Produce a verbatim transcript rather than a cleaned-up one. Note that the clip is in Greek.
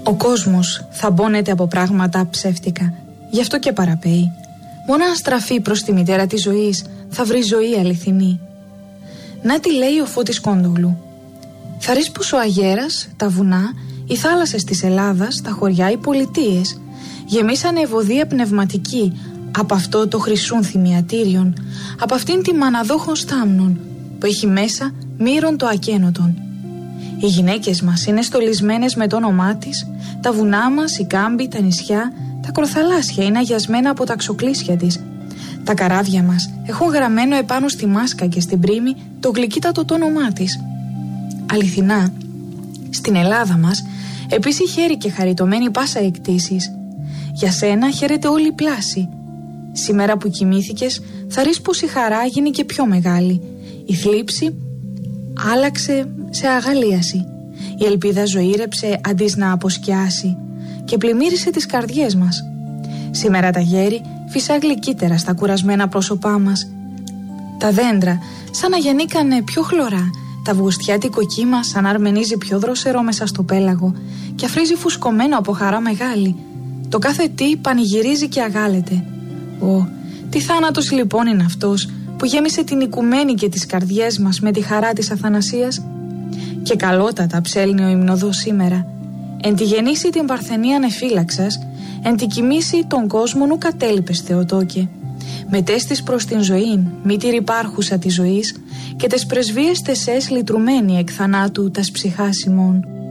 Ο κόσμος θαμπώνεται από πράγματα ψεύτικα, γι' αυτό και παραπέει. Μόνο αν στραφεί προς τη μητέρα της ζωής θα βρει ζωή αληθινή. Να τι λέει ο Φώτης Κόντογλου. Θα ρίς πως ο αγέρας, τα βουνά, οι θάλασσες της Ελλάδας, τα χωριά, οι πολιτείες γεμίσανε ευωδία πνευματική από αυτό το χρυσούν θυμιατήριον, από αυτήν τη μαναδόχων στάμνων που έχει μέσα μύρον το ακένωτον. Οι γυναίκες μας είναι στολισμένες με το όνομά της, τα βουνά μας, οι κάμποι, τα νησιά, τα κροθαλάσσια είναι αγιασμένα από τα ξοκλήσια της. Τα καράβια μας έχουν γραμμένο επάνω στη μάσκα και στην πρίμη το γλυκύτατο το όνομά της. Αληθινά, στην Ελλάδα μας επίσης χαίρει και χαριτωμένη πάσα εκτίσεις. Για σένα χαίρεται όλη η πλάση. Σήμερα που κοιμήθηκες θα ρίς πως η χαρά γίνει και πιο μεγάλη. Η θλίψη άλλαξε σε αγαλίαση. Η ελπίδα ζωήρεψε αντί να αποσκιάσει και πλημμύρισε τις καρδιές μας. Σήμερα τα γέρη φυσά γλυκύτερα στα κουρασμένα πρόσωπά μας. Τα δέντρα σαν να γεννήκανε πιο χλωρά. Τα αυγουστιάτικο κύμα σαν να αρμενίζει πιο δροσερό μέσα στο πέλαγο και αφρίζει φουσκωμένο από χαρά μεγάλη. Το κάθε τι πανηγυρίζει και αγάλεται. Ω, τι θάνατος λοιπόν είναι αυτός που γέμισε την οικουμένη και τις καρδιές μας με τη χαρά της αθανασίας. Και καλότατα ψέλνει ο υμνοδός σήμερα. Εν τη γεννήσει την παρθενίαν εφύλαξας, εν τη κοιμήσει τον κόσμο νου κατέλειπες Θεοτόκε. Μετέστης προς την ζωήν, μήτηρ υπάρχουσα της ζωής, και τες πρεσβείες τεσές λυτρουμένη εκ θανάτου τας ψυχάς ημών.